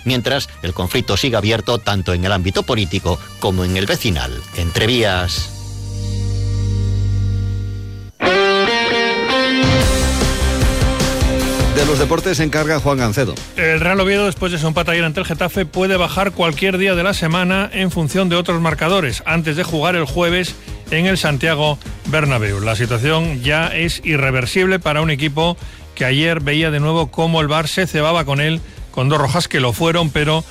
mientras el conflicto sigue abierto tanto en el ámbito político como en el vecinal. Entrevías. De los deportes se encarga Juan Gancedo. El Real Oviedo, después de su empate ayer ante el Getafe, puede bajar cualquier día de la semana en función de otros marcadores, antes de jugar el jueves en el Santiago Bernabéu. La situación ya es irreversible para un equipo que ayer veía de nuevo cómo el VAR se cebaba con él, con 2 rojas que lo fueron, pero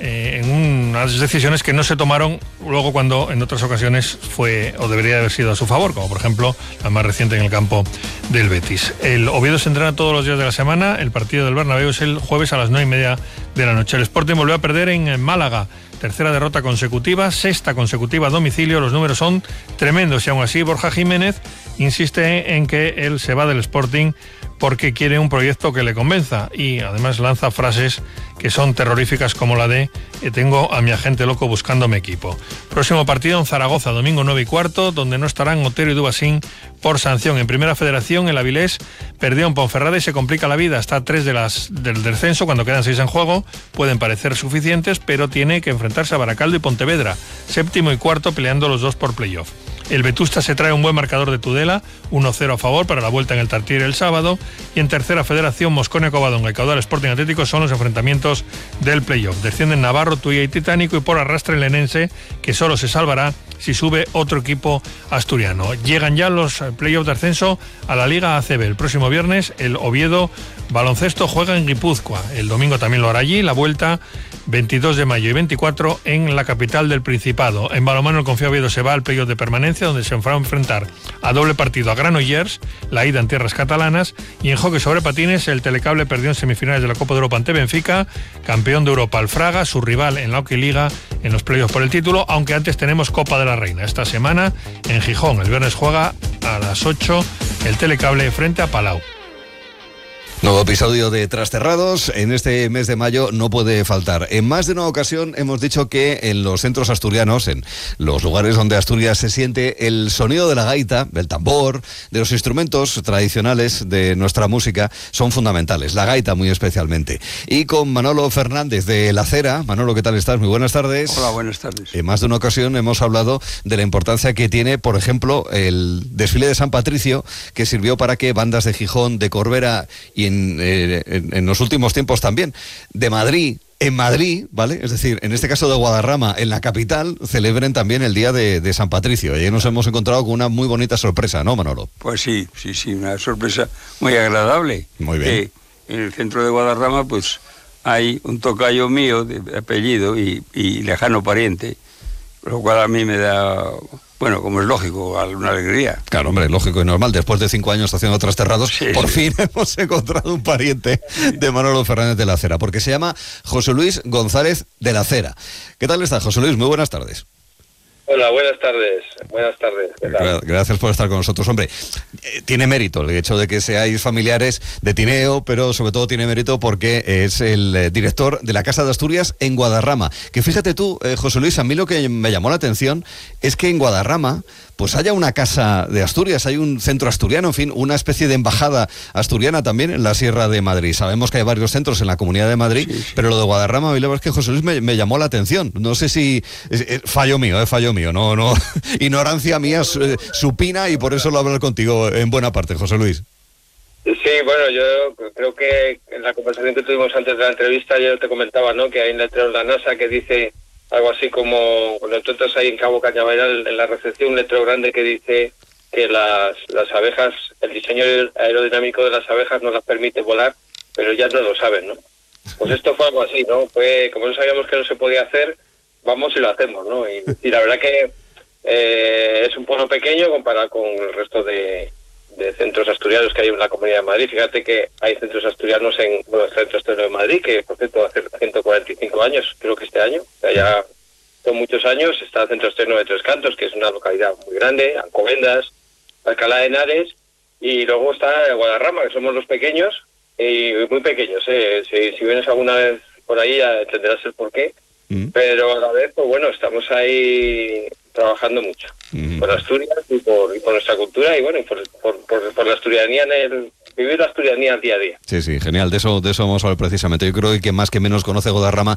en unas decisiones que no se tomaron luego cuando en otras ocasiones fue o debería haber sido a su favor, como por ejemplo la más reciente en el campo del Betis. El Oviedo se entrena todos los días de la semana. El partido del Bernabéu es el jueves a las 9:30 de la noche. El Sporting volvió a perder en Málaga. Tercera derrota consecutiva, 6ª consecutiva a domicilio. Los números son tremendos y aún así Borja Jiménez insiste en que él se va del Sporting porque quiere un proyecto que le convenza y además lanza frases que son terroríficas como la de tengo a mi agente loco buscándome equipo. Próximo partido en Zaragoza, domingo 9:15, donde no estarán Otero y Dubasín por sanción. En Primera Federación, el Avilés perdió en Ponferrada y se complica la vida. Está a 3 del descenso, cuando quedan 6 en juego. Pueden parecer suficientes, pero tiene que enfrentarse a Baracaldo y Pontevedra, 7º y 4º, peleando los 2 por playoff. El Vetusta se trae un buen marcador de Tudela, 1-0 a favor para la vuelta en el Tartiere el sábado. Y en Tercera Federación, Mosconia, Covadonga y Caudal Sporting Atlético son los enfrentamientos del playoff. Descienden Navarro, Tuya y Titánico, y por arrastre el Lenense, que solo se salvará si sube otro equipo asturiano. Llegan ya los playoffs de ascenso a la Liga ACB. El próximo viernes el Oviedo Baloncesto juega en Guipúzcoa. El domingo también lo hará allí. La vuelta 22 de mayo y 24 en la capital del Principado. En balonmano el Confía Oviedo se va al playoff de permanencia, donde se va a enfrentar a doble partido a Granollers, la ida en tierras catalanas. Y en hockey sobre patines el Telecable perdió en semifinales de la Copa de Europa ante Benfica, campeón de Europa al Fraga, su rival en la Hockey Liga en los playoffs por el título, aunque antes tenemos Copa de la Reina. Esta semana en Gijón, el viernes juega a las 8 el Telecable frente a Palau. Nuevo episodio de Trasterrados. En este mes de mayo no puede faltar. En más de una ocasión hemos dicho que en los centros asturianos, en los lugares donde Asturias se siente, el sonido de la gaita, del tambor, de los instrumentos tradicionales de nuestra música son fundamentales. La gaita muy especialmente. Y con Manolo Fernández de La Cera. Manolo, ¿qué tal estás? Muy buenas tardes. Hola, buenas tardes. En más de una ocasión hemos hablado de la importancia que tiene, por ejemplo, el desfile de San Patricio, que sirvió para que bandas de Gijón, de Corbera y en los últimos tiempos también de Madrid, en Madrid, ¿vale? Es decir, en este caso de Guadarrama, en la capital, celebren también el día de San Patricio. Y ahí nos hemos encontrado con una muy bonita sorpresa, ¿no, Manolo? Pues sí, una sorpresa muy agradable. Muy bien. En el centro de Guadarrama, pues hay un tocayo mío de apellido y lejano pariente, lo cual a mí me da... Bueno, como es lógico, una alegría. Claro, hombre, lógico y normal. Después de 5 años haciendo Trasterrados, por fin hemos encontrado un pariente de Manolo Fernández de La Cera, porque se llama José Luis González de La Cera. ¿Qué tal estás, José Luis? Muy buenas tardes. Hola, buenas tardes. Buenas tardes. ¿Qué tal? Gracias por estar con nosotros. Hombre, tiene mérito el hecho de que seáis familiares de Tineo, pero sobre todo tiene mérito porque es el director de la Casa de Asturias en Guadarrama. Que fíjate tú, José Luis, a mí lo que me llamó la atención es que en Guadarrama pues haya una Casa de Asturias, hay un centro asturiano, en fin, una especie de embajada asturiana también en la Sierra de Madrid. Sabemos que hay varios centros en la Comunidad de Madrid, sí. Pero lo de Guadarrama, a mí la verdad es que José Luis me llamó la atención. No sé si fallo mío, no ignorancia mía supina, y por eso lo hablo contigo en buena parte, José Luis. Sí, bueno, yo creo que en la conversación que tuvimos antes de la entrevista yo te comentaba, ¿no?, que hay un letrero en la NASA que dice algo así como, cuando tú entras ahí en Cabo Cañaveral, en la recepción, un letrero grande que dice que las abejas, el diseño aerodinámico de las abejas no las permite volar, pero ya no lo saben, ¿no? Pues esto fue algo así, ¿no? Fue, como no sabíamos que no se podía hacer, vamos y lo hacemos, ¿no? Y la verdad que es un pueblo pequeño comparado con el resto de centros asturianos que hay en la Comunidad de Madrid. Fíjate que hay centros asturianos el centro asturiano de Madrid, que por cierto hace 145 años, creo que este año, o sea, ya son muchos años. Está el centro asturiano de Tres Cantos, que es una localidad muy grande, Alcobendas, Alcalá de Henares, y luego está Guadarrama, que somos los pequeños, y muy pequeños, si vienes alguna vez por ahí ya entenderás el porqué, pero a la vez, pues bueno, estamos ahí trabajando mucho por Asturias y por nuestra cultura, y bueno, y por la asturianía, vivir la asturianía día a día. Sí, genial, de eso vamos a hablar precisamente. Yo creo que quien más que menos conoce Guadarrama